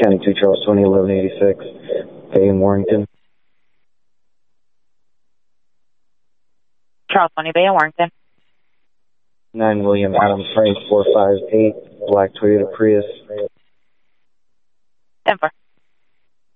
County 2 Charles 20 1186, Bay in Warrington. Charles 20 Bay in Warrington. 9 William Adams Frank 458, black Toyota Prius.